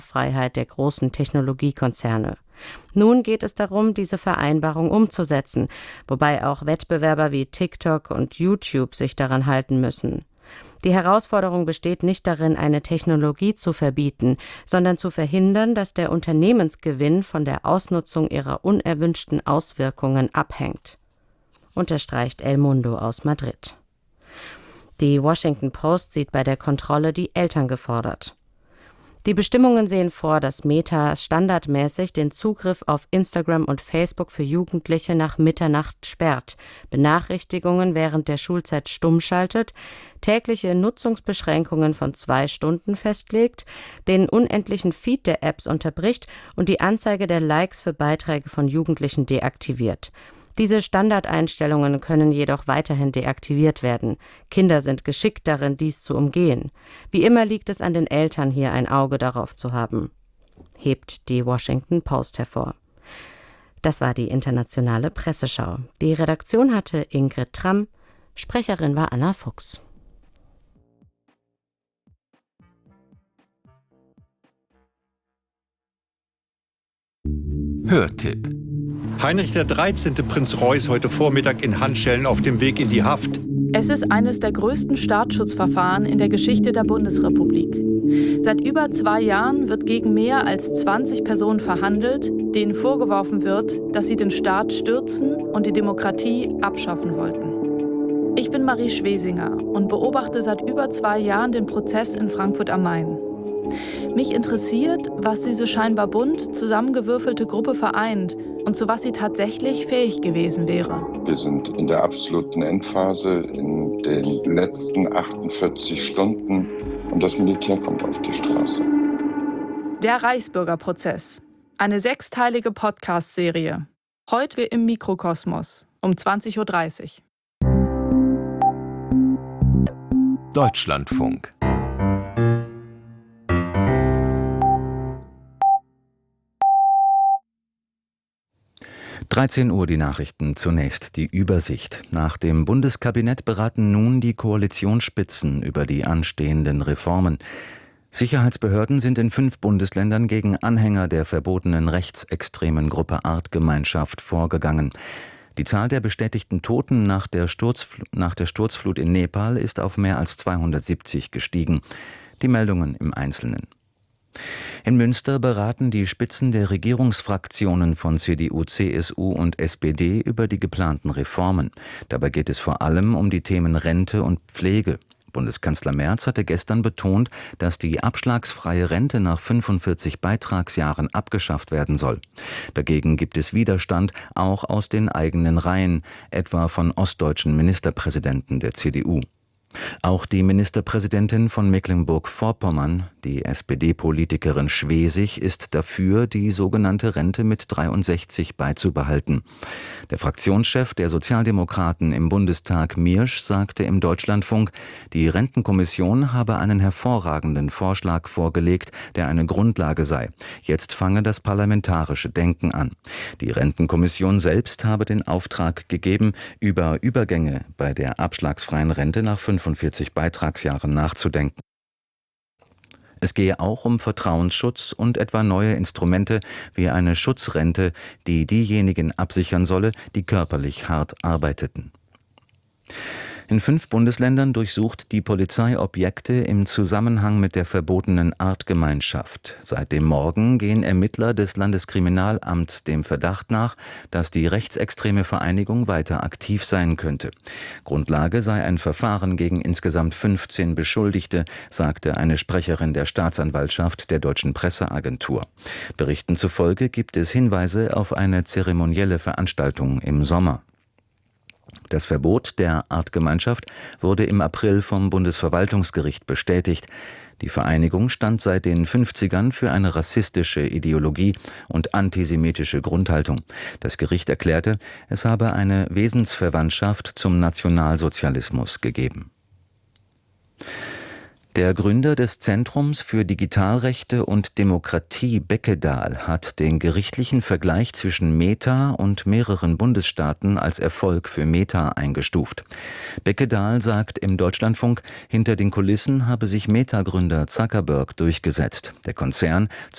Freiheit der großen Technologiekonzerne. Nun geht es darum, diese Vereinbarung umzusetzen, wobei auch Wettbewerber wie TikTok und YouTube sich daran halten müssen. Die Herausforderung besteht nicht darin, eine Technologie zu verbieten, sondern zu verhindern, dass der Unternehmensgewinn von der Ausnutzung ihrer unerwünschten Auswirkungen abhängt, unterstreicht El Mundo aus Madrid. Die Washington Post sieht bei der Kontrolle die Eltern gefordert. Die Bestimmungen sehen vor, dass Meta standardmäßig den Zugriff auf Instagram und Facebook für Jugendliche nach Mitternacht sperrt, Benachrichtigungen während der Schulzeit stumm schaltet, tägliche Nutzungsbeschränkungen von 2 Stunden festlegt, den unendlichen Feed der Apps unterbricht und die Anzeige der Likes für Beiträge von Jugendlichen deaktiviert. Diese Standardeinstellungen können jedoch weiterhin deaktiviert werden. Kinder sind geschickt darin, dies zu umgehen. Wie immer liegt es an den Eltern, hier ein Auge darauf zu haben, hebt die Washington Post hervor. Das war die internationale Presseschau. Die Redaktion hatte Ingrid Tramm, Sprecherin war Anna Fuchs. Hörtipp. Heinrich der 13. Prinz Reuß heute Vormittag in Handschellen auf dem Weg in die Haft. Es ist eines der größten Staatsschutzverfahren in der Geschichte der Bundesrepublik. Seit über 2 Jahren wird gegen mehr als 20 Personen verhandelt, denen vorgeworfen wird, dass sie den Staat stürzen und die Demokratie abschaffen wollten. Ich bin Marie Schwesinger und beobachte seit über 2 Jahren den Prozess in Frankfurt am Main. Mich interessiert, was diese scheinbar bunt zusammengewürfelte Gruppe vereint und zu was sie tatsächlich fähig gewesen wäre. Wir sind in der absoluten Endphase, in den letzten 48 Stunden und das Militär kommt auf die Straße. Der Reichsbürgerprozess. Eine 6-teilige Podcast-Serie. Heute im Mikrokosmos um 20.30 Uhr. Deutschlandfunk. (13 Uhr) die Nachrichten, zunächst die Übersicht. Nach dem Bundeskabinett beraten nun die Koalitionsspitzen über die anstehenden Reformen. Sicherheitsbehörden sind in 5 Bundesländern gegen Anhänger der verbotenen rechtsextremen Gruppe Artgemeinschaft vorgegangen. Die Zahl der bestätigten Toten nach der Sturzflut in Nepal ist auf mehr als 270 gestiegen. Die Meldungen im Einzelnen. In Münster beraten die Spitzen der Regierungsfraktionen von CDU, CSU und SPD über die geplanten Reformen. Dabei geht es vor allem um die Themen Rente und Pflege. Bundeskanzler Merz hatte gestern betont, dass die abschlagsfreie Rente nach 45 Beitragsjahren abgeschafft werden soll. Dagegen gibt es Widerstand, auch aus den eigenen Reihen, etwa von ostdeutschen Ministerpräsidenten der CDU. Auch die Ministerpräsidentin von Mecklenburg-Vorpommern, die SPD-Politikerin Schwesig, ist dafür, die sogenannte Rente mit 63 beizubehalten. Der Fraktionschef der Sozialdemokraten im Bundestag, Miersch, sagte im Deutschlandfunk, die Rentenkommission habe einen hervorragenden Vorschlag vorgelegt, der eine Grundlage sei. Jetzt fange das parlamentarische Denken an. Die Rentenkommission selbst habe den Auftrag gegeben, über Übergänge bei der abschlagsfreien Rente nach 45 Beitragsjahren nachzudenken. Es gehe auch um Vertrauensschutz und etwa neue Instrumente wie eine Schutzrente, die diejenigen absichern solle, die körperlich hart arbeiteten. In 5 Bundesländern durchsucht die Polizei Objekte im Zusammenhang mit der verbotenen Artgemeinschaft. Seit dem Morgen gehen Ermittler des Landeskriminalamts dem Verdacht nach, dass die rechtsextreme Vereinigung weiter aktiv sein könnte. Grundlage sei ein Verfahren gegen insgesamt 15 Beschuldigte, sagte eine Sprecherin der Staatsanwaltschaft der Deutschen Presseagentur. Berichten zufolge gibt es Hinweise auf eine zeremonielle Veranstaltung im Sommer. Das Verbot der Artgemeinschaft wurde im April vom Bundesverwaltungsgericht bestätigt. Die Vereinigung stand seit den 50ern für eine rassistische Ideologie und antisemitische Grundhaltung. Das Gericht erklärte, es habe eine Wesensverwandtschaft zum Nationalsozialismus gegeben. Der Gründer des Zentrums für Digitalrechte und Demokratie, Beckedahl, hat den gerichtlichen Vergleich zwischen Meta und mehreren Bundesstaaten als Erfolg für Meta eingestuft. Beckedahl sagt im Deutschlandfunk, hinter den Kulissen habe sich Meta-Gründer Zuckerberg durchgesetzt. Der Konzern